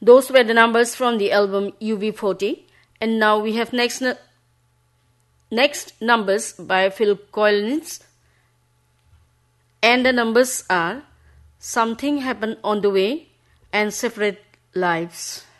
Those were the numbers from the album UB40. And now we have next numbers by Phil Collins. And the numbers are Something Happened on the Way and Separate Lives.